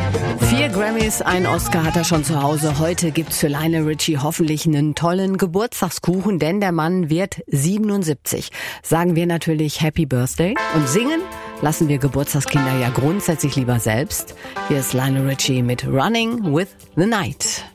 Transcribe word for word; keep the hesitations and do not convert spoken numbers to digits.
Vier Grammys, ein Oscar hat er schon zu Hause. Heute gibt's für Lionel Richie hoffentlich einen tollen Geburtstagskuchen, denn der Mann wird siebenundsiebzig. Sagen wir natürlich Happy Birthday und singen lassen wir Geburtstagskinder ja grundsätzlich lieber selbst. Hier ist Lionel Richie mit Running with the Night.